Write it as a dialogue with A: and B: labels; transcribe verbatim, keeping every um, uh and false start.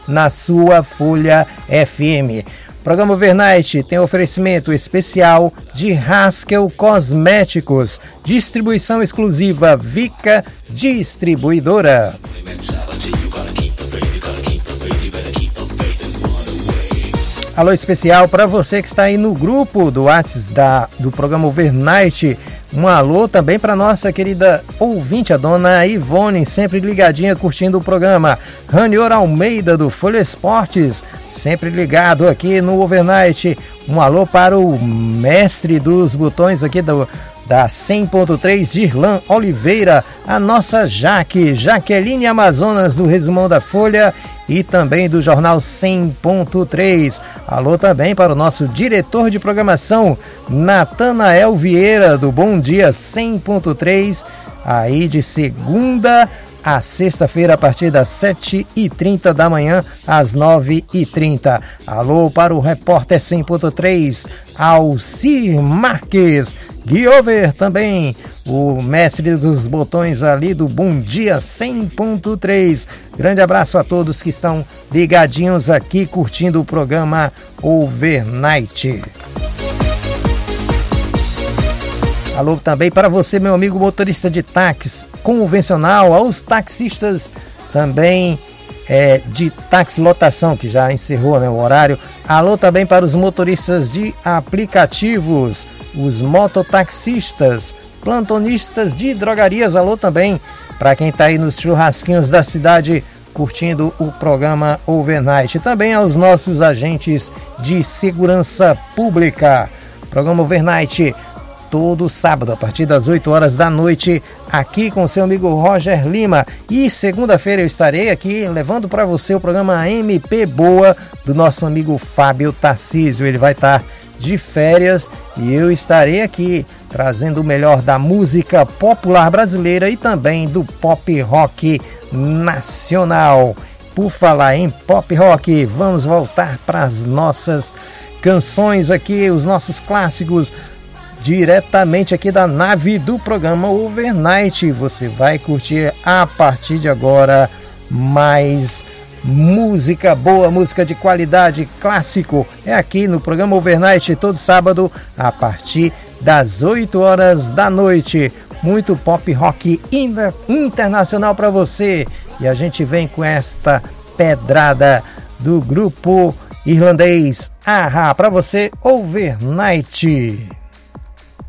A: na sua Folha F M. O programa Overnight tem oferecimento especial de Haskell Cosméticos, distribuição exclusiva Vica Distribuidora. Alô especial para você que está aí no grupo do WhatsApp da, do programa Overnight. Um alô também para nossa querida ouvinte, a dona Ivone, sempre ligadinha, curtindo o programa. Ranior Almeida, do Folha Esportes, sempre ligado aqui no Overnight. Um alô para o mestre dos botões aqui do, da cem ponto três, Dirlan Oliveira, a nossa Jaque, Jaqueline Amazonas, do Resumão da Folha e também do Jornal cem ponto três. Alô também para o nosso diretor de programação, Natanael Vieira, do Bom Dia cem ponto três, aí de segunda a sexta-feira, a partir das sete e trinta da manhã às nove e trinta. Alô para o repórter cem ponto três, Alcir Marques. Guiover também, o mestre dos botões ali do Bom Dia cem ponto três. Grande abraço a todos que estão ligadinhos aqui, curtindo o programa Overnight. Alô também para você, meu amigo motorista de táxi convencional, aos taxistas também é, de táxi lotação, que já encerrou, né, o horário. Alô também para os motoristas de aplicativos, os mototaxistas, plantonistas de drogarias. Alô também para quem está aí nos churrasquinhos da cidade curtindo o programa Overnight. Também aos nossos agentes de segurança pública. Programa Overnight todo sábado, a partir das oito horas da noite, aqui com seu amigo Roger Lima. E segunda-feira eu estarei aqui levando para você o programa M P Boa do nosso amigo Fábio Tarcísio. Ele vai estar de férias e eu estarei aqui trazendo o melhor da música popular brasileira e também do pop rock nacional. Por falar em pop rock, vamos voltar para as nossas canções aqui, os nossos clássicos, diretamente aqui da nave do programa Overnight. Você vai curtir a partir de agora mais música boa, música de qualidade, clássico. É aqui no programa Overnight, todo sábado, a partir das oito horas da noite. Muito pop rock internacional para você. E a gente vem com esta pedrada do grupo irlandês A H A para você, Overnight.